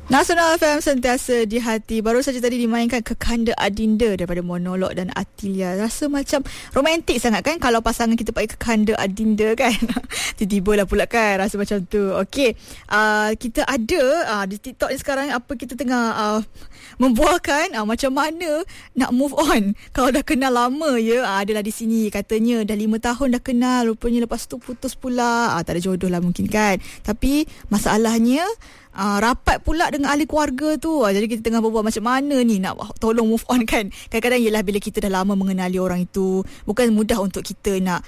Nasional FM sentiasa di hati. Baru saja tadi dimainkan Kekanda Adinda daripada Monolog dan Atilia. Rasa macam romantik sangat kan kalau pasangan kita pakai Kekanda Adinda kan. Tiba-tiba lah pula kan rasa macam tu. Okey, kita ada di TikTok ni sekarang apa kita tengah membuahkan macam mana nak move on kalau dah kenal lama ya. Adalah di sini katanya dah 5 tahun dah kenal, rupanya lepas tu putus pula. Tak ada jodoh lah mungkin kan. Tapi masalahnya rapat pula dengan ahli keluarga tu. Jadi kita tengah berbual macam mana ni nak tolong move on kan. Kadang-kadang ialah bila kita dah lama mengenali orang itu, bukan mudah untuk kita nak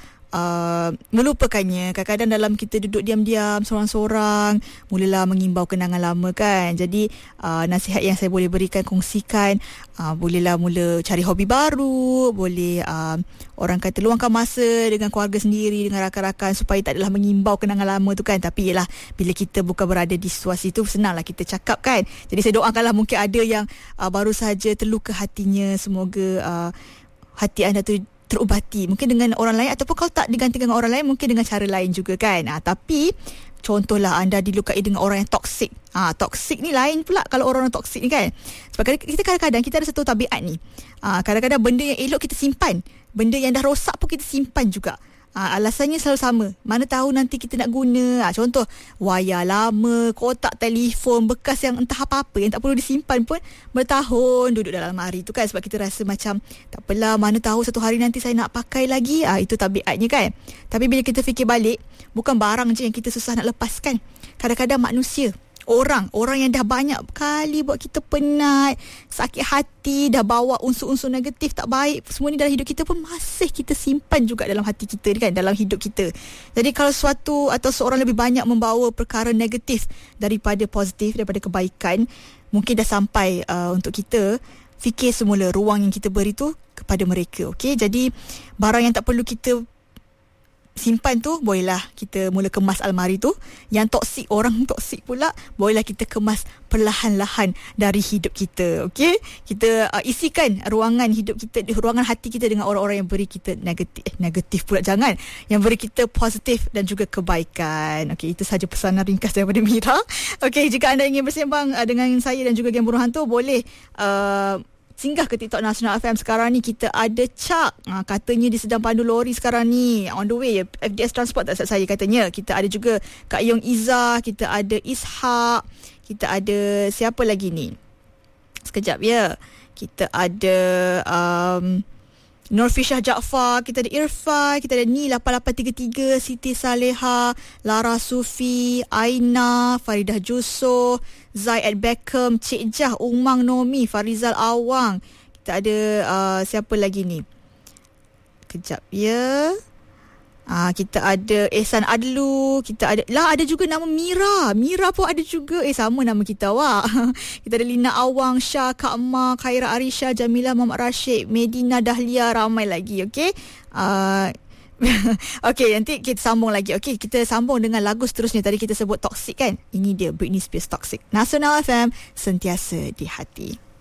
melupakannya. Kadang-kadang dalam kita duduk diam-diam sorang-sorang, mulalah mengimbau kenangan lama kan. Jadi nasihat yang saya boleh berikan, kongsikan, bolehlah mula cari hobi baru, boleh orang kata luangkan masa dengan keluarga sendiri, dengan rakan-rakan, supaya tak adalah mengimbau kenangan lama tu kan. Tapi ialah bila kita bukan berada di situasi tu, senanglah kita cakap kan. Jadi saya doakanlah mungkin ada yang baru saja terluka hatinya, semoga hati anda tu terubati, mungkin dengan orang lain, ataupun kalau tak diganti dengan orang lain, mungkin dengan cara lain juga kan. Tapi contohlah anda dilukai dengan orang yang toksik. Toksik ni lain pula kalau orang toksik ni kan. Sebab kita kadang-kadang kita ada satu tabiat ni. Kadang-kadang benda yang elok kita simpan, benda yang dah rosak pun kita simpan juga. Alasannya selalu sama. Mana tahu nanti kita nak guna. Contoh, wayar lama, kotak telefon bekas yang entah apa-apa yang tak perlu disimpan pun bertahun duduk dalam almari tu kan. Sebab kita rasa macam tak apalah, mana tahu satu hari nanti saya nak pakai lagi. Itu tabiatnya kan. Tapi bila kita fikir balik, bukan barang je yang kita susah nak lepaskan. Kadang-kadang manusia, Orang yang dah banyak kali buat kita penat, sakit hati, dah bawa unsur-unsur negatif tak baik, semua ni dalam hidup kita pun masih kita simpan juga dalam hati kita kan, dalam hidup kita. Jadi kalau suatu atau seorang lebih banyak membawa perkara negatif daripada positif, daripada kebaikan, mungkin dah sampai untuk kita fikir semula ruang yang kita beri tu kepada mereka. Okey, jadi barang yang tak perlu kita simpan tu, bolehlah kita mula kemas almari tu. Yang toksik, orang toksik pula, bolehlah kita kemas perlahan-lahan dari hidup kita. Okey, kita isikan ruangan hidup kita, ruangan hati kita dengan orang-orang yang beri kita negatif pula jangan, yang beri kita positif dan juga kebaikan. Okey, itu saja pesanan ringkas daripada Mira. Okey, jika anda ingin bersembang dengan saya dan juga Geng Burung Hantu, boleh singgah ke TikTok Nasional FM. Sekarang ni kita ada Chak, katanya dia sedang pandu lori sekarang ni, on the way, FDS Transport tak saya katanya. Kita ada juga Kak Yong Izzah, kita ada Ishak, kita ada siapa lagi ni, sekejap ya, kita ada Nurfishah Jaafar, kita ada Irfan, kita ada Ni 8833, Siti Saleha, Lara Sufi, Aina, Faridah Jusoh, Zaid Beckham, Cik Jah, Umang Nomi, Farizal Awang. Kita ada siapa lagi ni? Kejap ya. Kita ada Ehsan Adlu, kita ada juga nama Mira pun ada juga. Sama nama kita awak. Kita ada Lina Awang, Syah, Kak Ma, Khaira Arisha, Jamila, Muhammad Rashid, Medina Dahlia, ramai lagi. Okey, okey, nanti kita sambung lagi. Okey, kita sambung dengan lagu seterusnya. Tadi kita sebut toksik kan, ini dia Britney Spears, Toxic. Nasional FM, sentiasa di hati.